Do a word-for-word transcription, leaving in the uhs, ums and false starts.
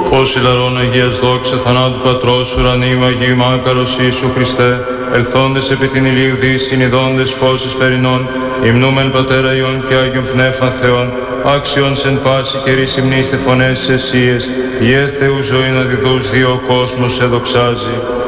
Φως ηλαρών Αγίας δόξα θανάτου Πατρός ουρανίου Αγίου Μάκαρος Ιησού Χριστέ, ελθόντες επί την ηλίου δύσιν ειδώντες φως εσπερινών, υμνούμεν Πατέρα Υιόν και Άγιον Πνεύμα Θεόν, άξιον εν πάση καιρής υμνήστε φωνές εσίες, Ιε Θεού ζωή να διδούς δύο ο κόσμος σε δοξάζει.